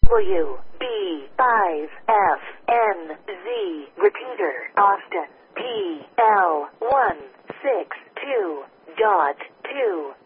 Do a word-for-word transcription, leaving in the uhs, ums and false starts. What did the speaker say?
W B five F N Z. Repeater, Austin. P L one six two dot two.